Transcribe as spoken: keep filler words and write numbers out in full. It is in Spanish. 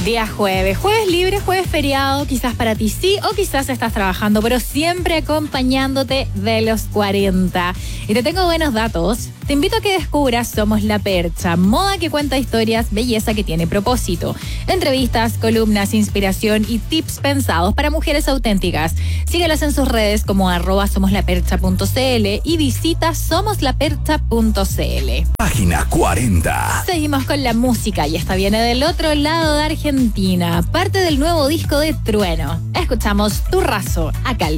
Día jueves, jueves libre, jueves feriado, quizás para ti sí o quizás estás trabajando, pero siempre acompañándote de los cuarenta. Y te tengo buenos datos. Te invito a que descubras Somos la Percha, moda que cuenta historias, belleza que tiene propósito. Entrevistas, columnas, inspiración y tips pensados para mujeres auténticas. Síguelas en sus redes como arroba somoslapercha punto cl y visita somoslapercha punto cl. Página cuarenta. Seguimos con la música y esta viene del otro lado de Argentina, parte del nuevo disco de Trueno. Escuchamos Tu Razo, acá al